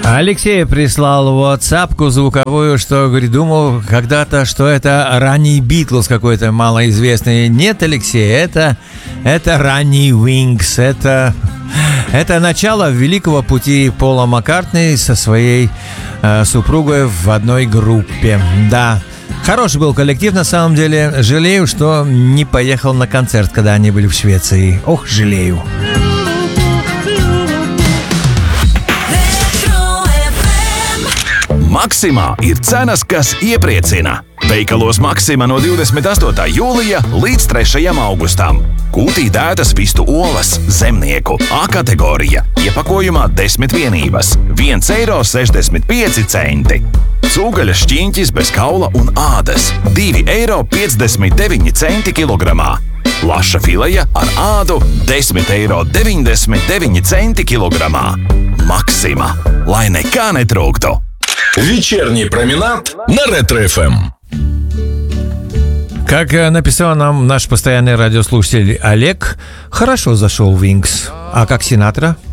Алексей прислал WhatsApp-ку звуковую, что, говорит, думал когда-то, что это ранний Битлз какой-то малоизвестный. Нет, Алексей, это ранний Wings. Это начало великого пути Пола Маккартни со своей супругой в одной группе. Да, хороший был коллектив на самом деле. Жалею, что не поехал на концерт, когда они были в Швеции. Ох, жалею. Maksimā ir cenas, kas iepriecina. Veikalos Maksima no 28. jūlija līdz 3. augustam. Kūtī dētas vistu olas, zemnieku, A kategorija, iepakojumā 10 vienības, 1,65 eiro. Cūgaļas šķiņķis bez kaula un ādas, 2,59 eiro kilogramā. Laša fileja ar ādu, 10,99 eiro kilogramā. Maksima, lai nekā netrūktu. Вечерний променад на Ретро-ФМ. Как написал нам наш постоянный радиослушатель Олег, хорошо зашел Wings. А как Синатра?